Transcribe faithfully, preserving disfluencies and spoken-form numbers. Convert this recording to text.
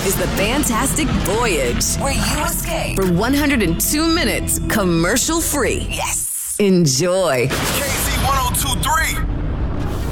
is the Fantastic Voyage, where you escape for one hundred two minutes commercial free. Yes. Enjoy. K Z one oh two three.